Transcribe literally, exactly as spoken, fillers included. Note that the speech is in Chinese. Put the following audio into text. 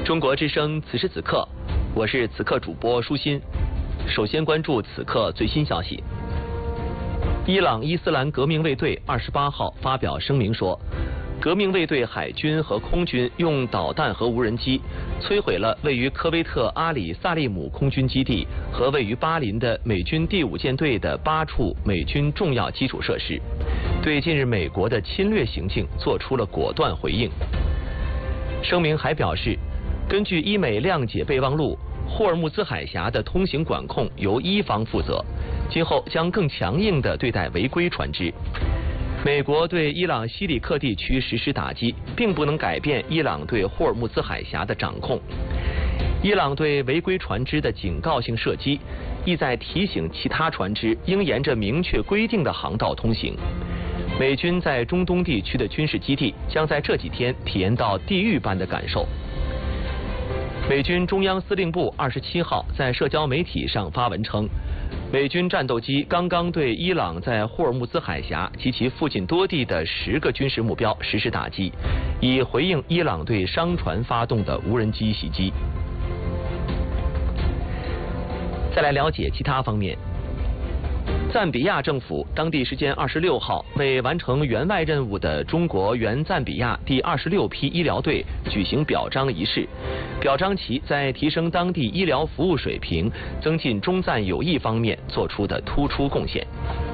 中国之声，此时此刻，我是此刻主播舒心。首先关注此刻最新消息。伊朗伊斯兰革命卫队二十八号发表声明说，革命卫队海军和空军用导弹和无人机摧毁了位于科威特阿里萨利姆空军基地和位于巴林的美军第五舰队的八处美军重要基础设施，对近日美国的侵略行径做出了果断回应。声明还表示，根据伊美谅解备忘录，霍尔木兹海峡的通行管控由伊方负责，今后将更强硬地对待违规船只。美国对伊朗西里克地区实施打击，并不能改变伊朗对霍尔木兹海峡的掌控。伊朗对违规船只的警告性射击，意在提醒其他船只应沿着明确规定的航道通行。美军在中东地区的军事基地将在这几天体验到地狱般的感受。美军中央司令部二十七号在社交媒体上发文称，美军战斗机刚刚对伊朗在霍尔木兹海峡及其附近多地的十个军事目标实施打击，以回应伊朗对商船发动的无人机袭击。再来了解其他方面。赞比亚政府当地时间二十六号为完成援外任务的中国援赞比亚第二十六批医疗队举行表彰仪式，表彰其在提升当地医疗服务水平、增进中赞友谊方面做出的突出贡献。